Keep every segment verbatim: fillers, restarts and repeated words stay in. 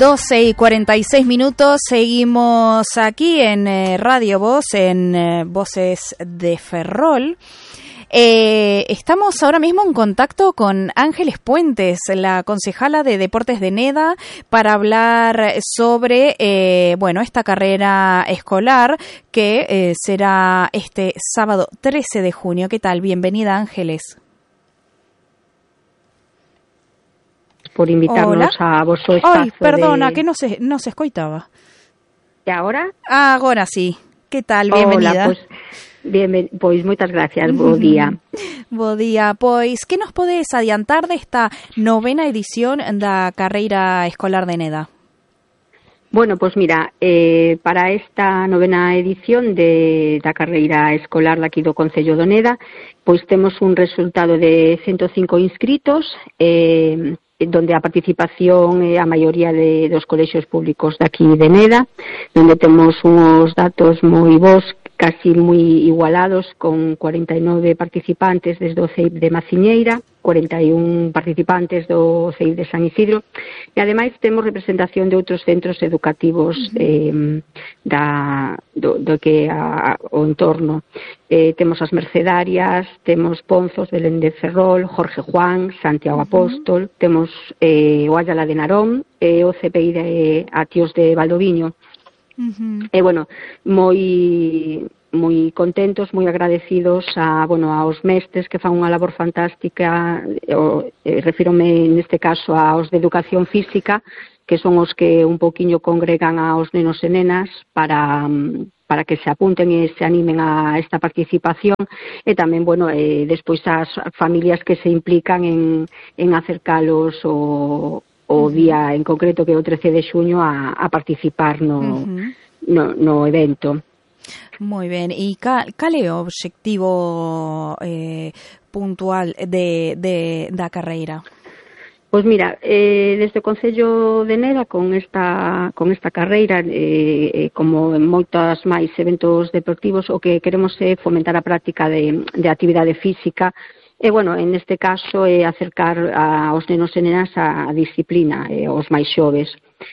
doce y cuarenta y seis minutos, seguimos aquí en eh, Radio Voz, en eh, Voces de Ferrol. Eh, estamos ahora mismo en contacto con Ángeles Puentes, la concejala de Deportes de Neda, para hablar sobre eh, bueno, esta carrera escolar que eh, será este sábado trece de junio. ¿Qué tal? Bienvenida, Ángeles. Por invitarnos Hola. a vosso espazo. Ai, perdona, de... que no se, no se escoitaba. E agora? Ah, agora sí. Que tal? Bienvenida. Hola, pues, bien, pois moitas gracias, bo día. Bo día. Pois, que nos podes adiantar desta novena edición da carreira escolar de Neda? Bueno, pues mira, eh, para esta novena edición de, da carreira escolar aquí do Concello de Neda, pois temos un resultado de ciento cinco inscritos, eh, donde a participación é a maioría de, dos colexios públicos daqui de Neda, donde temos uns datos moi bons, casi moi igualados, con cuarenta e nove participantes desde o C E I P de Maciñeira, cuarenta e un participantes do C E I P de San Isidro, e ademais temos representación de outros centros educativos eh, da, do, do que a, o entorno. Eh, temos as Mercedarias, temos Ponzos, Belén de Ferrol, Jorge Juan, Santiago uh -huh. Apóstol, temos eh, o Ayala de Narón e o C P I de Atios de Valdoviño. Uh-huh. E, bueno, moi moi contentos, moi agradecidos a, bueno, aos mestres que fan unha labor fantástica, o, eh, refírome neste caso aos de educación física, que son os que un poquinho congregan aos nenos e nenas para para que se apunten e se animen a esta participación, e tamén, bueno, eh, despois as familias que se implican en, en acercalos o o día en concreto, que é o trece de xuño, a, a participar no, uh-huh. no, no evento. Moi ben, e cal, cal é o obxectivo eh, puntual de, de, da carreira? Pois mira, eh, desde o Concello de Neda, con esta, con esta carreira, eh, como en moitos máis eventos deportivos, o que queremos é fomentar a práctica de, de actividade física. E, bueno, en este caso é acercar aos nenos e nenas a disciplina, e aos máis xoves.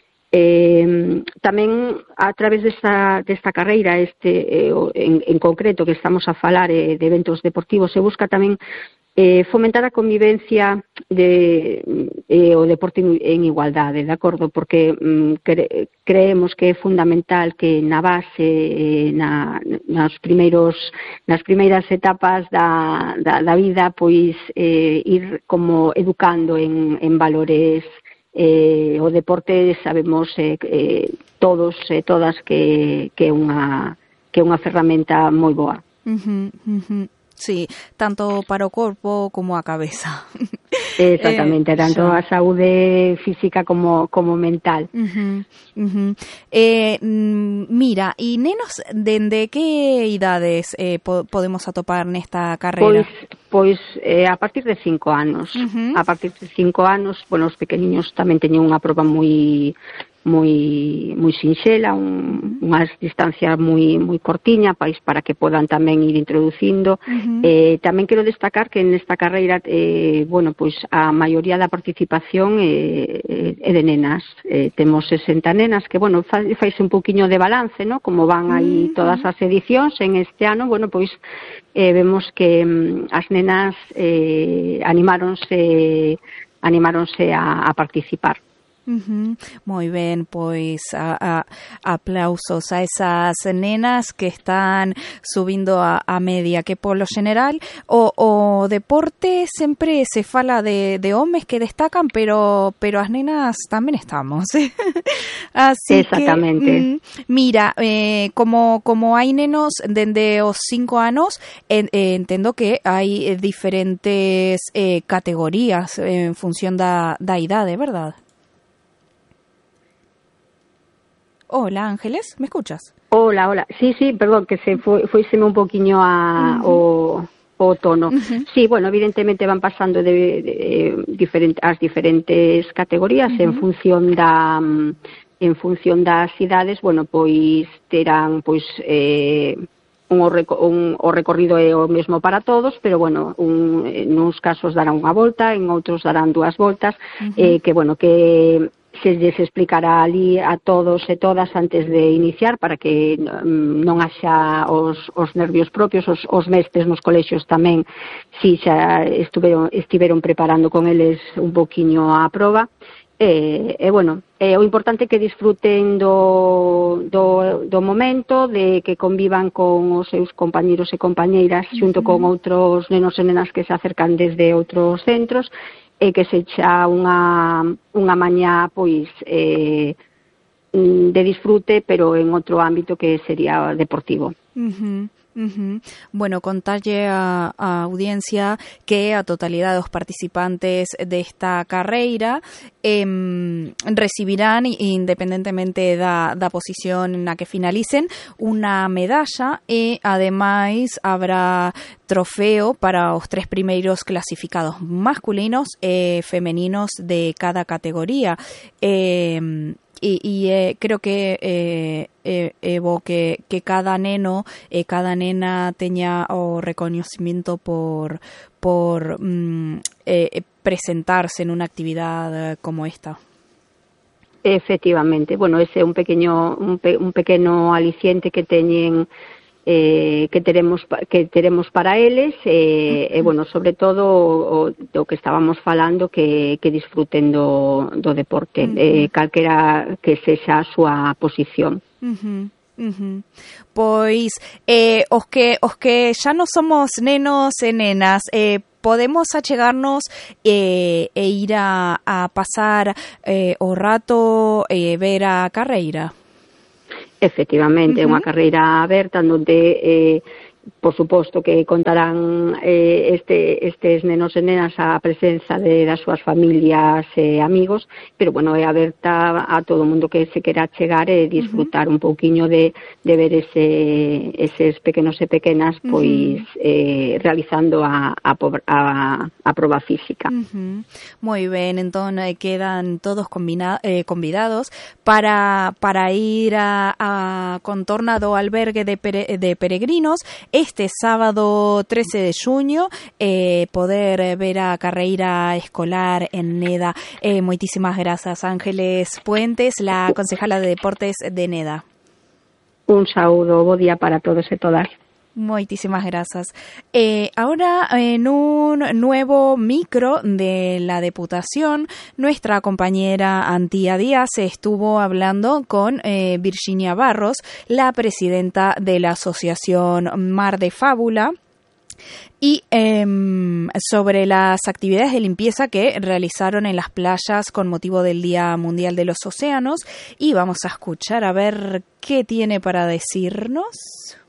Eh, tamén, a través desta, desta carreira, este, eh, en, en concreto, que estamos a falar eh, de eventos deportivos, se busca tamén eh, fomentar a convivencia de eh, o deporte en igualdade, de acordo? Porque mm, cre, creemos que é fundamental que na base, eh, na, nas primeiros nas primeiras etapas da, da, da vida, pois eh, ir como educando en, en valores. Eh, o deporte sabemos eh, eh, todos e eh, todas que, que é unha que é unha ferramenta moi boa. Uh-huh, uh-huh. Sí, tanto para o corpo como a cabeza. Exactamente, eh, tanto xa. A saúde física como, como mental. Uh-huh, uh-huh. Eh, mira, e nenos, dende que idades eh, po podemos atopar nesta carreira? Pois, pois eh, a partir de cinco anos. Uh-huh. A partir de cinco anos, bueno, os pequeniños tamén teñen unha proba moi moi moi sinxela, un, unhas distancias moi moi cortiña pois para que podan tamén ir introducindo. Uh-huh. Eh, tamén quero destacar que nesta carreira eh, bueno, pois a maioría da participación é, é de nenas. Eh, temos sesenta nenas que, bueno, fa, faise un poquinho de balance, ¿no? Como van aí todas as edicións en este ano, bueno, pois eh, vemos que mm, as nenas eh, animáronse animáronse a, a participar. Uh-huh. Moi ben, pois a, a, aplausos a esas nenas que están subindo a, a media, que polo general o, o deporte sempre se fala de, de homes que destacan, pero pero as nenas tamén estamos. Así exactamente. Que, mm, mira, eh, como como hai nenos dende os cinco anos, en, eh, entendo que hai diferentes eh, categorías en función da, da idade, verdad? Hola, Ángeles, ¿me escuchas? Hola, hola. Sí, sí, perdón, que se foi, foiseme un poquinho a, uh-huh. o, o tono. Uh-huh. Sí, bueno, evidentemente van pasando de, de diferente, as diferentes categorías uh-huh. en función da en función das idades, bueno, pois terán pois eh un, un, o recorrido é o mesmo para todos, pero, bueno, un, en uns casos darán unha volta, en outros darán dúas voltas, uh-huh. eh, que, bueno, que se lles explicará ali a todos e todas antes de iniciar para que um, non haxa os, os nervios propios, os, os mestres nos colexios tamén, si xa estuveron, estiveron preparando con eles un poquinho a proba. E, e bueno, é o importante que disfruten do, do, do momento, de que convivan con os seus compañeros e compañeiras xunto uh-huh. con outros nenos e nenas que se acercan desde outros centros, e que se xa unha, unha mañá pois eh, de disfrute, pero en outro ámbito que sería deportivo. Uh-huh. Uh-huh. Bueno, contarle a, a audiencia que a totalidad de los participantes de esta carreira eh, recibirán, independentemente da, da posición en la que finalicen, una medalla e ademais habrá trofeo para os tres primeiros clasificados masculinos e femeninos de cada categoría. Eh, Y, y eh, creo que eh, eh, Evo, que, que cada neno, eh, cada nena tenga o reconocimiento por, por mm, eh, presentarse en una actividad como esta. Efectivamente, bueno, ese é un pequeño un, pe, un pequeno aliciente que teñen eh, que teremos que teremos para eles e, eh, eh, bueno, sobre todo o, o que estábamos falando, que, que disfruten do, do deporte, uh-huh. eh, calquera que sexa a súa posición. Uh-huh. Uh-huh. Pois eh, os que os que xa non somos nenos e nenas, eh, podemos achegarnos eh, e ir a, a pasar eh, o rato e eh, ver a carreira. Efectivamente, é uh-huh. unha carreira aberta onde, eh, por suposto, que contarán eh, este, estes nenos e nenas a presenza de, das súas familias e amigos, pero, bueno, é aberta a todo o mundo que se quera chegar e disfrutar uh-huh. un pouquiño de, de ver ese, eses pequenos e pequenas, pois, uh-huh. eh, realizando a, a, a, a proba física. Uh-huh. Moi ben, entón eh, quedan todos combina, eh, convidados para, para ir a, a contorna do albergue de, pere, de peregrinos este sábado trece de xuño, eh, poder ver a carreira escolar en Neda. Eh, moitísimas grazas, Ángeles Puentes, la concejala de Deportes de Neda. Un saúdo, bo día para todos e todas. Muchísimas gracias. Eh, ahora, en un nuevo micro de la Diputación, nuestra compañera Antía Díaz estuvo hablando con eh, Virginia Barros, la presidenta de la Asociación Mar de Fábula, y eh, sobre las actividades de limpieza que realizaron en las playas con motivo del Día Mundial de los Océanos. Y vamos a escuchar a ver qué tiene para decirnos.